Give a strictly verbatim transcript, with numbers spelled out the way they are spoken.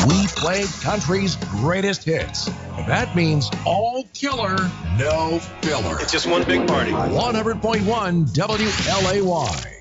We play country's greatest hits. That means all killer, no filler. It's just one big party. one hundred point one W L A Y.